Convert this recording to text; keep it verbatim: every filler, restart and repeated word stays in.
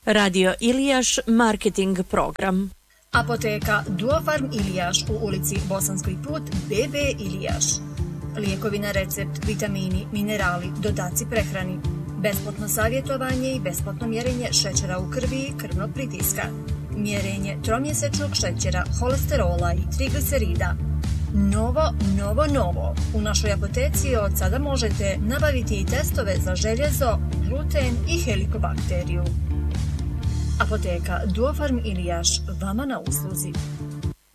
Radio Ilijaš marketing program. Apoteka Duofarm Ilijaš u ulici Bosanski put B B Ilijaš. Lijekovi na recept, vitamini, minerali, dodaci prehrani. Besplatno savjetovanje i besplatno mjerenje šećera u krvi i krvnog pritiska. Mjerenje tromjesečnog šećera, holesterola i triglicerida. Novo, novo, novo. U našoj apoteci od sada možete nabaviti i testove za željezo, gluten i helikobakteriju. Apoteka Duofarm Ilijaš, vama na usluzi.